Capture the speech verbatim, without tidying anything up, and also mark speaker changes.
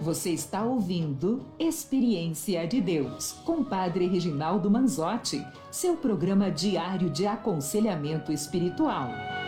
Speaker 1: Você está ouvindo Experiência de Deus, com Padre Reginaldo Manzotti, seu programa diário de aconselhamento espiritual.